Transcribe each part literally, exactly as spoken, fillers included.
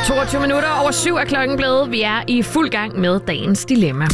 toogtyve minutter over syv er klokken blevet. Vi er i fuld gang med dagens dilemma.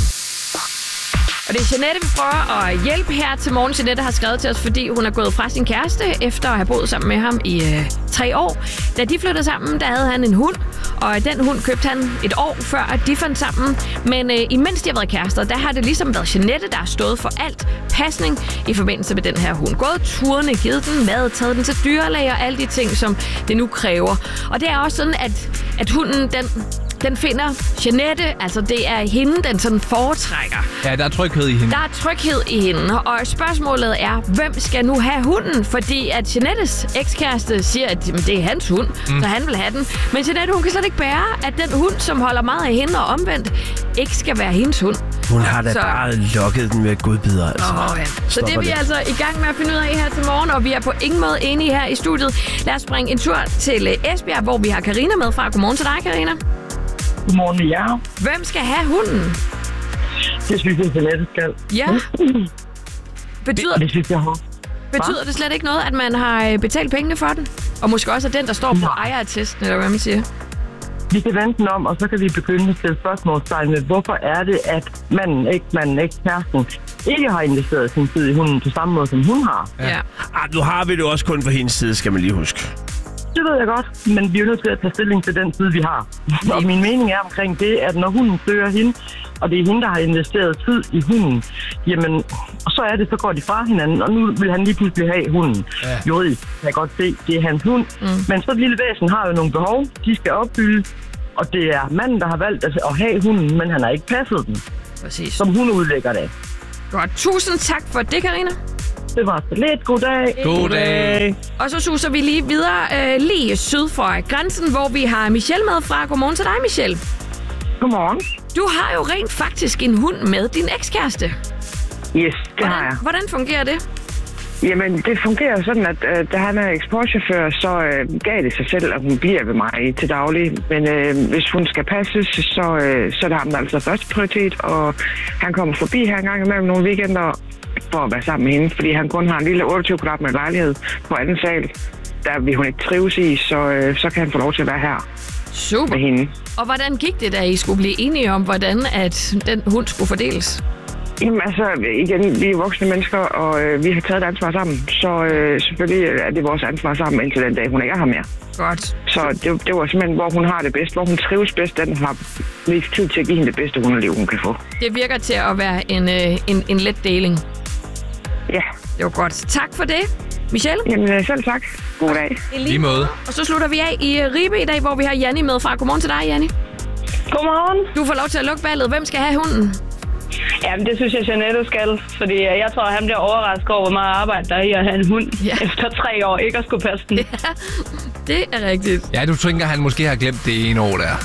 Og det er Jeanette, vi prøver at hjælpe her til morgen. Jeanette har skrevet til os, fordi hun er gået fra sin kæreste efter at have boet sammen med ham i øh, tre år. Da de flyttede sammen, der havde han en hund, og den hund købte han et år før, at de fandt sammen. Men øh, imens de har været kærester, der har det ligesom været Jeanette, der har stået for alt pasning i forbindelse med den her hund. Gået turene, givet den mad, taget den til dyrlæge og alle de ting, som det nu kræver. Og det er også sådan, at, at hunden, den... Den finder Jeanette, altså det er hende, den sådan foretrækker. Ja, der er tryghed i hende. Der er tryghed i hende, og spørgsmålet er, hvem skal nu have hunden? Fordi at Jeanettes ekskæreste siger, at det er hans hund, mm. så han vil have den. Men Jeanette, hun kan slet ikke bære, at den hund, som holder meget af hende og omvendt, ikke skal være hendes hund. Hun har da så... bare lukket den med godbidder, altså. Oh, ja. Så det er vi det. altså i gang med at finde ud af her til morgen, og vi er på ingen måde enige her i studiet. Lad os springe en tur til Esbjerg, hvor vi har Karina med fra. Godmorgen til dig, Karina. Godmorgen med jer. Hvem skal have hunden? Det synes jeg, Jeanette skal. Ja. Betyder, det, det, synes jeg har. betyder det slet ikke noget, at man har betalt pengene for den? Og måske også er den, der står på ejertesten, eller hvad man siger? Vi kan vente den om, og så kan vi begynde at stille spørgsmålstegn med, hvorfor er det, at manden ikke, manden ikke, kæresten ikke har investeret sin tid i hunden på samme måde, som hun har. Ja. Ja. Ah, nu har vi det også kun for hendes side, skal man lige huske. Det ved jeg godt, men vi er nødt til at tage stilling til den side, vi har. Og min mening er omkring det, at når hunden søger hende, og det er hende, der har investeret tid i hunden, jamen, og så er det, så går de fra hinanden, og nu vil han lige pludselig have hunden. Ja. Juridisk kan jeg godt se, det er hans hund. Mm. Men så et lille væsen har jo nogle behov, de skal opfylde, og det er manden, der har valgt at have hunden, men han har ikke passet den. Præcis. Som hun udlægger det. Godt. Tusind tak for det, Karina. Det var så lidt. God dag. God dag. Og så suser vi lige videre øh, lige syd for grænsen, hvor vi har Michelle med fra. Godmorgen til dig, Michelle. Godmorgen. Du har jo rent faktisk en hund med din ekskæreste. Yes, det hvordan, har jeg. Hvordan fungerer det? Jamen, det fungerer sådan, at øh, da han er eksportchauffør, så øh, gav det sig selv, at hun bliver ved mig til daglig. Men øh, hvis hun skal passes, så, øh, så er det ham, der altså første prioritet. Og han kommer forbi her en gang imellem nogle weekender for at være sammen med hende, fordi han kun har en lille otteogtyve kvadratmeter lejlighed på anden sal. Der vil hun ikke trives i, så, øh, så kan han få lov til at være her. Super. Med hende. Og hvordan gik det, da I skulle blive enige om, hvordan at den hund skulle fordeles? Jamen altså, igen, vi er voksne mennesker, og øh, vi har taget et ansvar sammen. Så øh, selvfølgelig er det vores ansvar sammen, indtil den dag, hun ikke er her mere. Godt. Så det, det var simpelthen, hvor hun har det bedst, hvor hun trives bedst, den har mest tid til at give hende det bedste hundeliv, hun kan få. Det virker til at være en, øh, en, en let deling. Ja. Det var godt. Tak for det, Michelle. Jamen selv tak. God dag. Lige måde. Og så slutter vi af i Ribe i dag, hvor vi har Janni med fra. Godmorgen til dig, Janni. Godmorgen. Du får lov til at lukke ballet. Hvem skal have hunden? Jamen, det synes jeg, Jeanette skal. Fordi jeg tror, at han bliver overrasket over, hvor meget arbejde der er i at have en hund. Ja. Efter tre år ikke at skulle passe den. Ja, det er rigtigt. Ja, du tænker, at han måske har glemt det ene år der.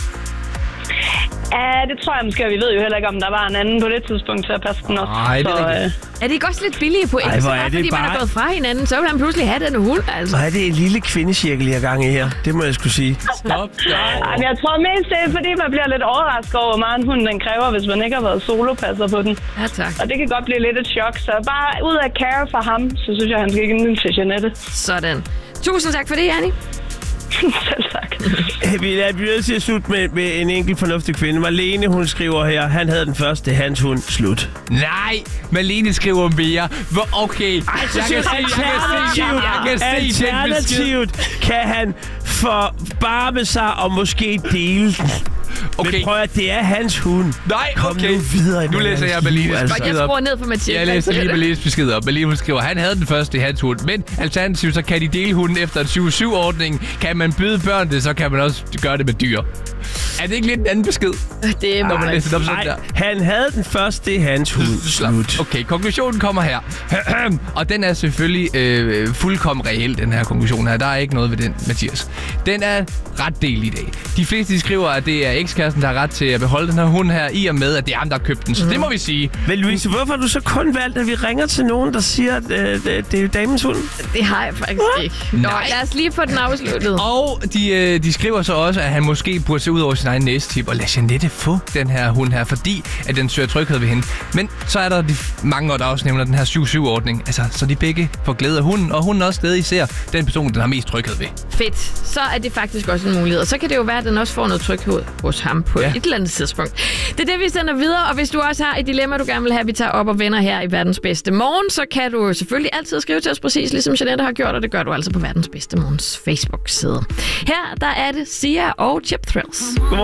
Ja, det tror jeg måske. Vi ved jo heller ikke, om der var en anden på det tidspunkt til at passe den også. Nej, det er så, rigtigt. øh... Er det ikke også lidt billige point? Ej, hvor er så det fordi bare... man er gået fra hinanden, så vil han pludselig have den hund, altså. Og er det en lille kvindecirkel, jeg er gang i her? Det må jeg skulle sige. Stop. Ej, men jeg tror mest, det er, fordi man bliver lidt overrasket over, hvor meget en hund den kræver, hvis man ikke har været solopasser på den. Ja, tak. Og det kan godt blive lidt et chok. Så bare ud af care for ham, så synes jeg, han skal give den til Jeanette. Sådan. Tusind tak for det, Janni. Selv tak. Vi er nødt til at slutte med, med en enkelt fornuftig kvinde. Marlene, hun skriver her, han havde den første, hans hund. Slut. Nej, Malene skriver mere. Hvor, okay. Ej, så jeg, kan se, jeg kan se, jeg kan se, jeg kan se den Alternativt kan han forbarme sig og måske dele den. Okay. Men prøv at det er hans hund. Nej, Kom okay. nu videre i Nu læser jeg Malines altså. besked Jeg op. skruer ned for Mathias. Jeg læser lige Malines besked op. Malene, hun skriver, han havde den første i hans hund. Men alternativt, så kan de dele hunden efter en syv syv-ordning. Kan man byde børn det, så kan man også gøre det med dyr. Er det ikke lidt en anden besked? Det er Når man læser det op sådan Nej, der. han havde den første, det er hans hund. Slut. Okay, konklusionen kommer her. Og den er selvfølgelig øh, fuldkommen reel, den her konklusion her. Der er ikke noget ved den, Mathias. Den er ret del i dag. De fleste de skriver, at det er ekskæresten, der har ret til at beholde den her hund her, i og med, at det er ham, der har købt den. Så mm. det må vi sige. Men Louise, hvorfor har du så kun valgt, at vi ringer til nogen, der siger, at øh, det, det er damens hund? Det har jeg faktisk ikke. Nå, Nej. lad os lige få den afsluttet. Og de, øh, de skriver så også, at han måske burde se ud over sin sin egen næsetip og lade Jeanette få den her hund her, fordi at den søger tryghed ved hende. Men så er der de mange, der også nævner den her syv syv-ordning, altså så de begge får glæde af hunden, og hunden også stadig ser den person, den har mest tryghed ved. Fedt. Så er det faktisk også en mulighed. Og så kan det jo være, at den også får noget tryghed hos ham på ja. et eller andet tidspunkt. Det er det, vi sender videre, og hvis du også har et dilemma, du gerne vil have, vi tager op og vender her i Verdens Bedste Morgen, så kan du selvfølgelig altid skrive til os præcis, ligesom Jeanette har gjort, og det gør du altså på Verdens Bedste Morgens Facebook-side. Her der er det Sia og Chip Thrills.